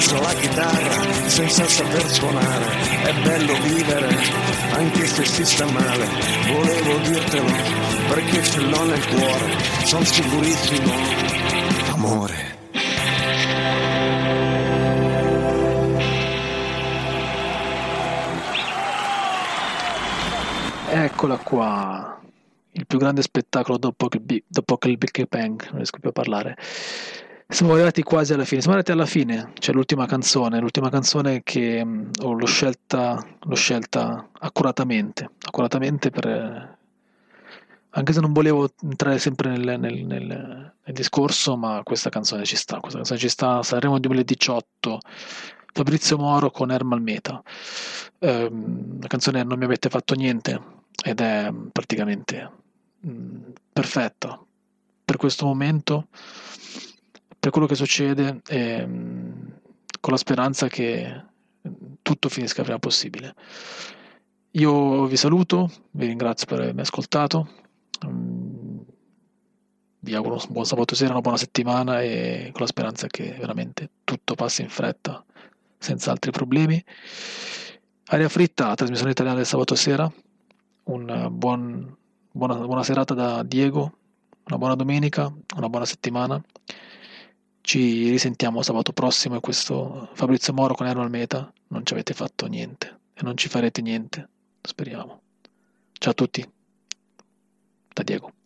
preso la chitarra senza saper suonare. È bello vivere anche se si sta male. Volevo dirtelo perché ce l'ho nel cuore. Sono sicurissimo, amore. Eccola qua, il più grande spettacolo dopo che il Big Bang, non riesco più a parlare. Siamo arrivati quasi alla fine, siamo arrivati alla fine, c'è l'ultima canzone che l'ho scelta accuratamente anche se non volevo entrare sempre nel discorso, ma questa canzone ci sta, Sanremo 2018, Fabrizio Moro con Ermal Meta. La canzone Non mi avete fatto niente ed è praticamente perfetta per questo momento, per quello che succede, e, con la speranza che tutto finisca il prima possibile. Io vi saluto, vi ringrazio per avermi ascoltato, mm, vi auguro un buon sabato sera, una buona settimana e con la speranza che veramente tutto passi in fretta, senza altri problemi. Aria fritta, trasmissione italiana del sabato sera. Buona serata da Diego, una buona domenica, una buona settimana. Ci risentiamo sabato prossimo e questo Fabrizio Moro con Ermal Meta. Non ci avete fatto niente e non ci farete niente, speriamo. Ciao a tutti, da Diego.